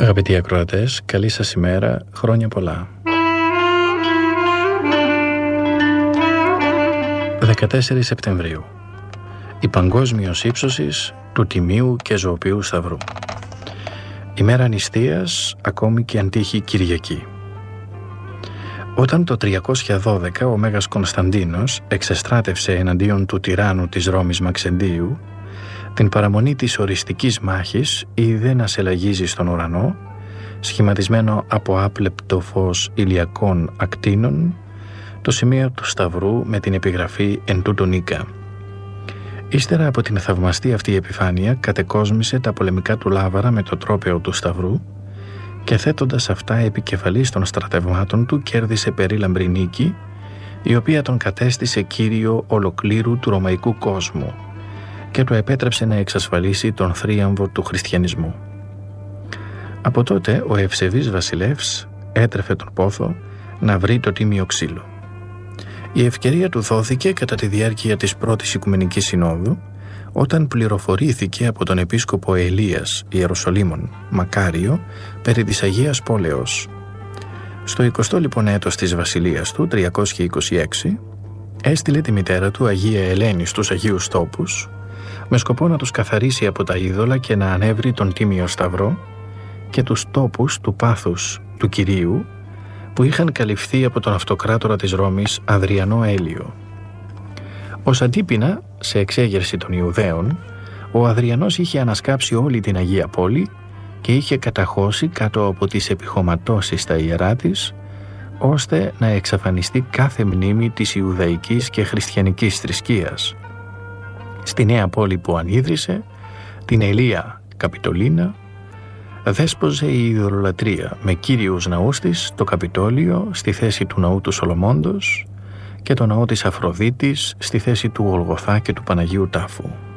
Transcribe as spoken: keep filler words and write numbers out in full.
Αγαπητοί ακροατές, καλή σας ημέρα, χρόνια πολλά. δεκατέσσερις Σεπτεμβρίου. Η παγκόσμιος ύψωσης του Τιμίου και Ζωοποιού Σταυρού. Ημέρα νηστείας, ακόμη και αν τύχει Κυριακή. Όταν το τριακόσια δώδεκα ο Μέγας Κωνσταντίνος εξεστράτευσε εναντίον του τυράννου της Ρώμης Μαξεντίου, την παραμονή της οριστικής μάχης είδε να σελαγίζει στον ουρανό, σχηματισμένο από άπλεπτο φως ηλιακών ακτίνων, το σημείο του Σταυρού με την επιγραφή «Εν τούτο νίκα». Ύστερα από την θαυμαστή αυτή επιφάνεια κατεκόσμησε τα πολεμικά του λάβαρα με το τρόπαιο του Σταυρού και θέτοντας αυτά επικεφαλής των στρατευμάτων του κέρδισε περίλαμπρη νίκη, η οποία τον κατέστησε κύριο ολοκλήρου του ρωμαϊκού κόσμου και του επέτρεψε να εξασφαλίσει τον θρίαμβο του χριστιανισμού. Από τότε ο ευσεβής βασιλεύς έτρεφε τον πόθο να βρει το τίμιο ξύλο. Η ευκαιρία του δόθηκε κατά τη διάρκεια της πρώτης Οικουμενικής Συνόδου, όταν πληροφορήθηκε από τον επίσκοπο Ελίας Ιεροσολύμων Μακάριο περί της Αγίας Πόλεως. Στο εικοστό λοιπόν έτος της βασιλείας του, τριακόσια είκοσι έξι, έστειλε τη μητέρα του Αγία Ελένη στους Αγίους Τόπους, με σκοπό να τους καθαρίσει από τα είδωλα και να ανέβρει τον Τίμιο Σταυρό και τους τόπους του πάθους του Κυρίου, που είχαν καλυφθεί από τον αυτοκράτορα της Ρώμης Αδριανό Έλιο. Ως αντίπεινα σε εξέγερση των Ιουδαίων, ο Αδριανός είχε ανασκάψει όλη την Αγία Πόλη και είχε καταχώσει κάτω από τις επιχωματώσεις στα ιερά της, ώστε να εξαφανιστεί κάθε μνήμη της Ιουδαϊκής και Χριστιανικής θρησκείας. Στη νέα πόλη που ανίδρυσε, την Ελία Καπιτολίνα, δέσποζε η ειδωλολατρία με κύριους ναούς της το Καπιτόλιο στη θέση του ναού του Σολομώντος και το ναό της Αφροδίτης στη θέση του Γολγοθά και του Παναγίου Τάφου.